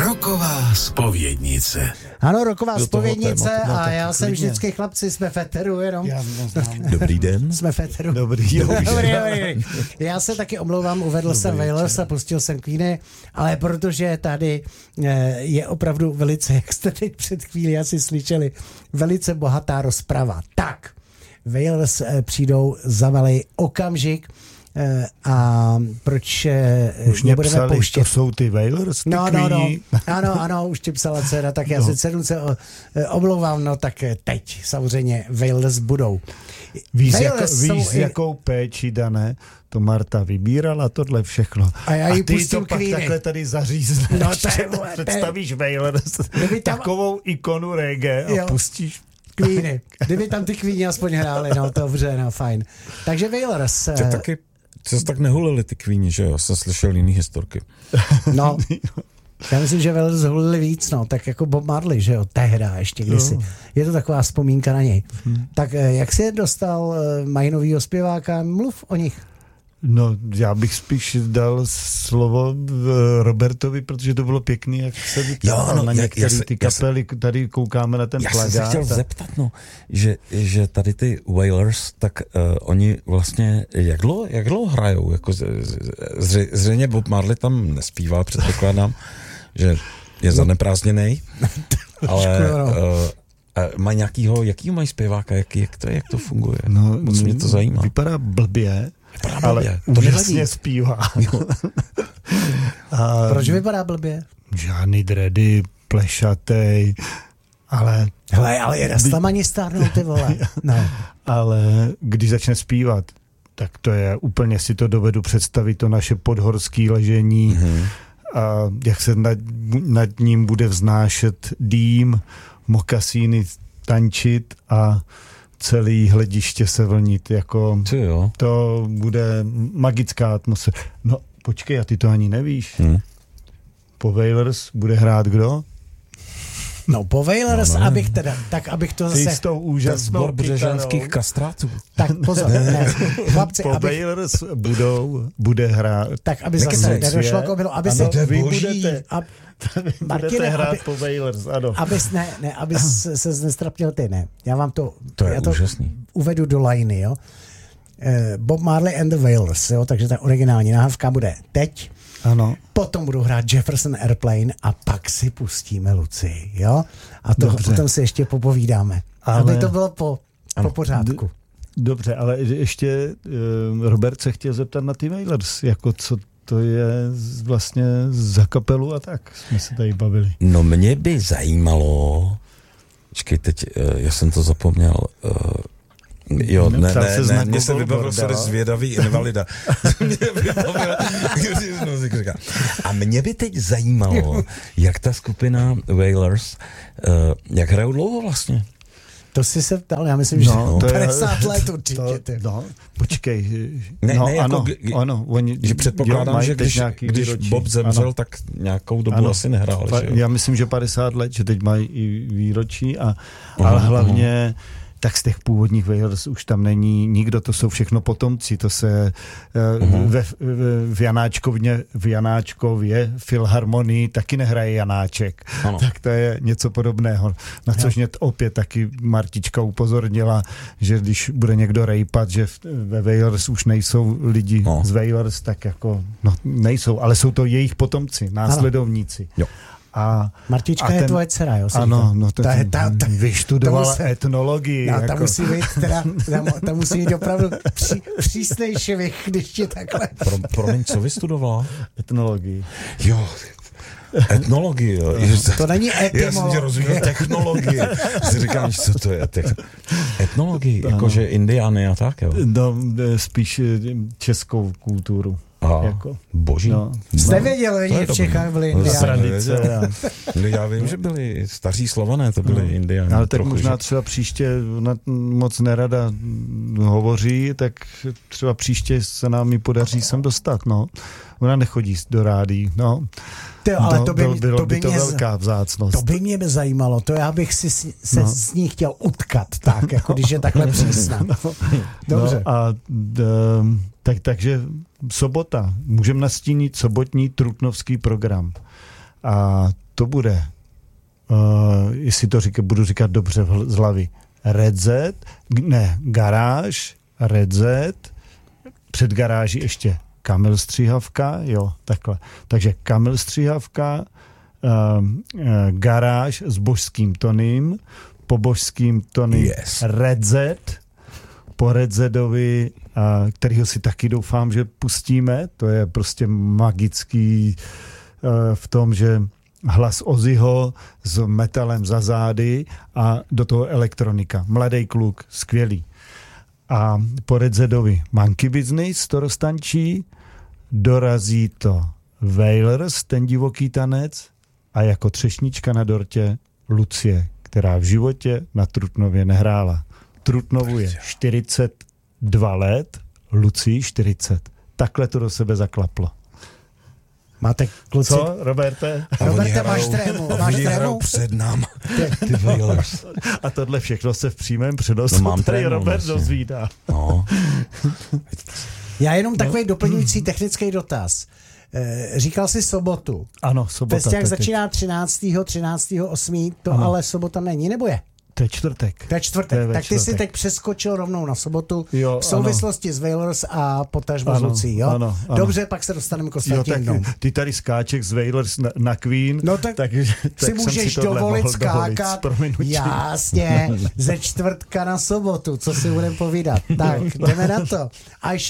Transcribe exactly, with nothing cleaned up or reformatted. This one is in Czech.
Roková zpovědnice. Ano, roková zpovědnice tématu, no, a já klidně. jsem vždycky, chlapci, jsme feteru jenom. Já neznám. Dobrý den. Jsme feteru. Dobrý, dobrý, dobrý, dobrý. Já se taky omlouvám, uvedl dobrý, jsem Wailers a pustil jsem Queeny, ale protože tady je opravdu velice, jak jste teď před chvíli asi slyšeli, velice bohatá rozprava. Tak, Wailers přijdou za malý okamžik. A proč už mě psali, pouštět? To jsou ty Wailers, ty no, no, no, no. ano, ano, už ti psala dcera, tak já no. se sedm se omlouvám, no tak teď samozřejmě Wailers budou. Víš, jako, víš s i... jakou péči, Dané, to Marta vybírala tohle všechno. A, já a ty to pak Queeny. Takhle tady zařízneš. No, to je, představíš Wailers, tam... takovou ikonu reggae a jo. pustíš Queeny. Kdyby tam ty Queeny aspoň hráli, no to dobře, no fajn. Takže Wailers. To taky se tak nehulili ty Queeni, že jo? Jsem slyšel jiný historky. No, já myslím, že Wailers hulili víc, no, tak jako Bob Marley, že jo, tehda ještě kdysi. No. Je to taková vzpomínka na něj. Hmm. Tak jak jsi dostal mají novýho zpěváka, mluv o nich. No, já bych spíš dal slovo Robertovi, protože to bylo pěkný, jak se vyptal no, na některé ty kapely, tady koukáme na ten já plagát. Já jsem se chtěl a... zeptat, no, že, že tady ty Wailers, tak uh, oni vlastně, jak dlouho, jak dlouho hrajou? Jako zře, zřejmě Bob Marley tam nespívá, předpokládám, že je zaneprázdněnej, ale... Uh, mají nějakýho, jakýho mají zpěváka, jak, jak, to, jak to funguje? No, moc mě to zajímá. Vypadá blbě, vypadá ale blbě. To úžasně zpívá. A proč vypadá blbě? Žádný dready, plešatej, ale... Hele, ale je rastamani stárnou, ty vole. No. Ale když začne zpívat, tak to je úplně, si to dovedu představit, to naše podhorský ležení, mm-hmm. a jak se nad, nad ním bude vznášet dým, mokasíny tančit a celý hlediště se vlnit, jako jo. To bude magická atmosféra. No počkej, a ty to ani nevíš. Hmm. Po Wailers bude hrát kdo? No po Wailers, no, no. abych teda, tak abych to zase... Ty s tou úžasnou sbor břežanských kastrátů. Tak pozor, ne, chlapci, po abych... Wailers budou, bude hrát... Tak aby zase nedošlo k obylu, aby ano, se... Vy budete... Ab... budete Martine, hrát aby, po Wailers, ano. Abys ne, ne, abys se znestrapnil ty, ne. Já vám to... To je já to úžasný. Uvedu do lajny, jo. Bob Marley and the Wailers, jo, takže ta originální nahrávka bude teď. Ano. Potom budu hrát Jefferson Airplane a pak si pustíme Lucii, jo? A to potom si ještě popovídáme. Ale... Aby to bylo po, po pořádku. Dobře, ale ještě uh, Robert se chtěl zeptat na ty Wailers, jako co to je vlastně za kapelu a tak jsme se tady bavili. No mě by zajímalo, počkej, teď, já jsem to zapomněl, uh, jo, ne, ne, ne, mně se vybavil sorry, zvědavý invalida. mě vybavil, a mě by teď zajímalo, jak ta skupina Wailers, uh, jak hrajou dlouho vlastně? To jsi se ptal, já myslím, že no, padesát je, let určitě. To, no, počkej. Ne, no, ne, jako, ano, g- ano, oni, že předpokládám, jo, že když, když Bob zemřel, ano. tak nějakou dobu ano. asi nehrál. Pa, že jo? Já myslím, že padesát let, že teď mají i výročí, a, uh-huh, ale hlavně uh-huh. tak z těch původních Wailers už tam není nikdo, to jsou všechno potomci, to se uh-huh. ve, v, Janáčkovně, v Janáčkově filharmonii taky nehraje Janáček. Ano. Tak to je něco podobného. Na což mě opět taky Martička upozornila, že když bude někdo rejpat, že ve Wailers už nejsou lidi no. z Wailers, tak jako, no nejsou, ale jsou to jejich potomci, následovníci. Jo. A Martička je ten, tvoje dcera, jo? Ano, no to ta, ta, ta, ta, vyštudovala ta etnologii. No, jako. ta musí být, teda, ta, ta musí být opravdu pří, přísnej šivich, když ti takhle... Pro, promiň, co vystudovala? Etnologii. Jo, etnologii, jo. To není etymologie. Já jsem tě rozuměl technologii. Si říkám, co to je. Etnologii, jakože indiány a tak, jo? No, spíš českou kulturu. A jako. Boží. No. Jste věděli, že v Čechách byli indiáni. Já vím, že byli staří Slované, to byli no. indiáni. Ale tak možná že... třeba příště, ona moc nerada hovoří, tak třeba příště se nám ji podaří sem dostat, no. Ona nechodí do rádií, no. Ty, ale no, to by, bylo, bylo to by, by to mě, velká vzácnost. To by mě zajímalo, to já bych si se no. s ní chtěl utkat, tak, jako když je takhle přísná. No. Dobře. No a d, tak, takže sobota, můžeme nastínit sobotní trutnovský program. A to bude, uh, jestli to říká, budu říkat dobře z hlavy, Redzet, ne, garáž, Redzet, před garáží ještě Kamil Stříhavka, jo, takhle. Takže Kamil Stříhavka, uh, uh, garáž s božským Tonym, po božským Tonym yes. Redzet, po Redzedovi, uh, kterýho si taky doufám, že pustíme, to je prostě magický uh, v tom, že hlas Ozzyho s metalem za zády a do toho elektronika. Mladý kluk, skvělý. A po Redzedovi Monkey Business to roztančí, dorazí to Wailers, ten divoký tanec, a jako třešnička na dortě Lucie, která v životě na Trutnově nehrála. Trutnovu je čtyřicet dva let, Lucii čtyřicet. Takhle to do sebe zaklaplo. Máte kluci... Co, Roberte? A Roberte, máš trému. Máš trému před náma. Ty Wailers. A tohle všechno se v přímém přenosu no, tady trému, Robert vlastně dozvídá. No. Já jenom takový no. doplňující technický dotaz. Říkal jsi sobotu. Ano, sobota. Festiák začíná třináctého třináctého osmého To ano. Ale sobota není, nebo je? To je čtvrtek. To je čtvrtek. To je tak ty čtvrtek. Si teď přeskočil rovnou na sobotu jo, v souvislosti ano. s Wailers a potažmo s Lucí, jo? Ano, ano. Dobře, pak se dostaneme k ostatním. Ty tady skáček z Wailers na, na Queen. No tak, tak si tak můžeš si dovolit skákat. Jasně, ze čtvrtka na sobotu, co si budeme povídat. Tak, jdeme na to. Až